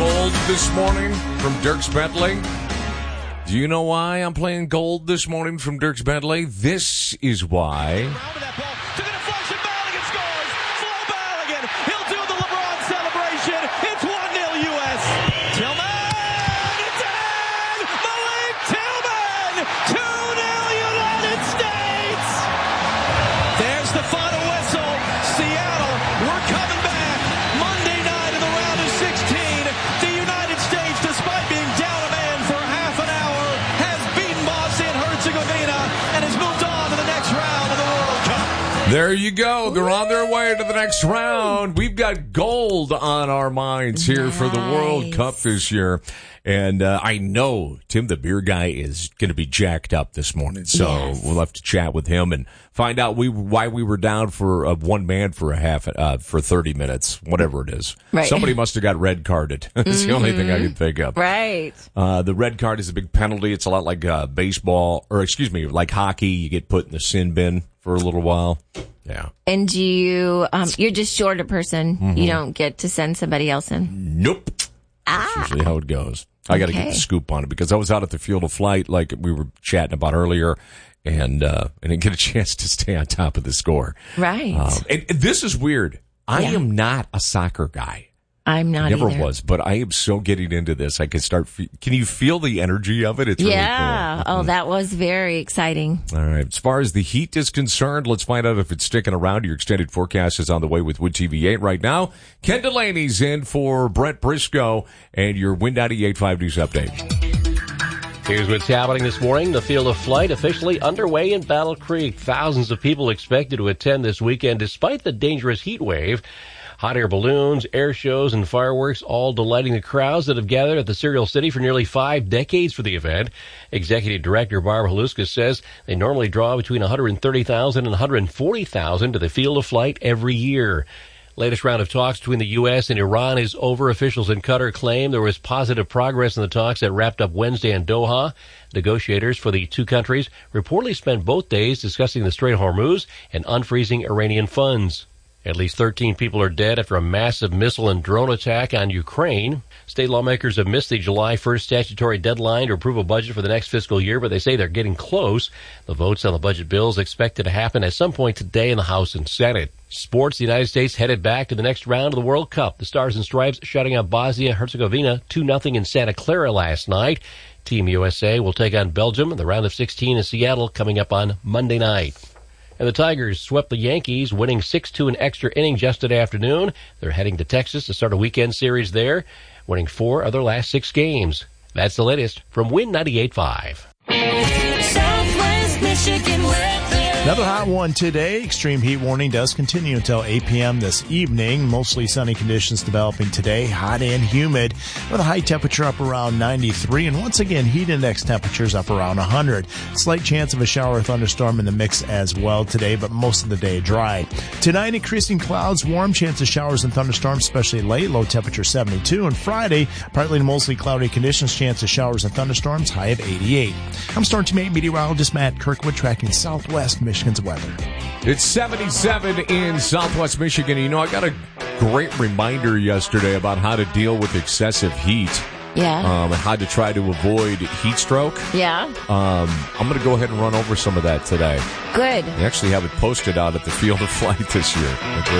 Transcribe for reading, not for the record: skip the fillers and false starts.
Gold this morning from Dierks Bentley? Do you know why I'm playing Gold this morning from Dierks Bentley? This is why. There you go. They're on their way to the next round. We've got gold on our minds here for the World Cup this year. And I know Tim, the beer guy, is going to be jacked up this morning. So we'll have to chat with him and find out why we were down for one man for for 30 minutes, whatever it is. Right. Somebody must have got red carded. That's the only thing I can think of. Right. The red card is a big penalty. It's a lot like like hockey. You get put in the sin bin for a little while. Yeah. And you're just short a person. Mm-hmm. You don't get to send somebody else in? Nope. That's usually how it goes. I got to get the scoop on it because I was out at the field of flight like we were chatting about earlier and didn't get a chance to stay on top of the score. Right. And this is weird. I am not a soccer guy. I'm not Never either. was, but I am so getting into this. I can start. Can you feel the energy of it? It's really cool. Oh, that was very exciting. All right. As far as the heat is concerned, let's find out if it's sticking around. Your extended forecast is on the way with Wood TV 8 right now. Ken Delaney's in for Brent Briscoe and your Wind 98.5 News Update. Here's what's happening this morning. The field of flight officially underway in Battle Creek. Thousands of people expected to attend this weekend despite the dangerous heat wave. Hot air balloons, air shows, and fireworks all delighting the crowds that have gathered at the Cereal City for nearly 5 decades for the event. Executive Director Barb Haluska says they normally draw between 130,000 and 140,000 to the field of flight every year. Latest round of talks between the U.S. and Iran is over. Officials in Qatar claim there was positive progress in the talks that wrapped up Wednesday in Doha. Negotiators for the two countries reportedly spent both days discussing the Strait of Hormuz and unfreezing Iranian funds. At least 13 people are dead after a massive missile and drone attack on Ukraine. State lawmakers have missed the July 1st statutory deadline to approve a budget for the next fiscal year, but they say they're getting close. The votes on the budget bill is expected to happen at some point today in the House and Senate. Sports, the United States headed back to the next round of the World Cup. The Stars and Stripes shutting out Bosnia-Herzegovina 2-0 in Santa Clara last night. Team USA will take on Belgium in the round of 16 in Seattle coming up on Monday night. And the Tigers swept the Yankees, winning 6-2 in extra innings yesterday afternoon. They're heading to Texas to start a weekend series there, winning 4 of their last 6 games. That's the latest from Win 98.5. Southwest Michigan weather. Another hot one today. Extreme heat warning does continue until 8 p.m. this evening. Mostly sunny conditions developing today. Hot and humid with a high temperature up around 93. And once again, heat index temperatures up around 100. Slight chance of a shower or thunderstorm in the mix as well today, but most of the day dry. Tonight, increasing clouds, warm chance of showers and thunderstorms, especially late. Low temperature 72. And Friday, partly to mostly cloudy conditions, chance of showers and thunderstorms, high of 88. I'm Storm Team 8 meteorologist Matt Kirkwood tracking Southwest Michigan's weather. It's 77 in Southwest Michigan. You know, I got a great reminder yesterday about how to deal with excessive heat. Yeah. And how to try to avoid heat stroke. Yeah. I'm going to go ahead and run over some of that today. Good. We actually have it posted out at the field of flight this year.